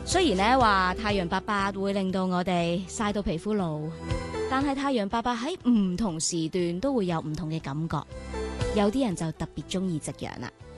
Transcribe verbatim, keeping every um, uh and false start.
雖然咧話太陽伯伯會令到我哋曬到皮膚老，但係太陽伯伯喺唔同時段都會有唔同嘅感覺。有啲人就特別中意夕陽啦。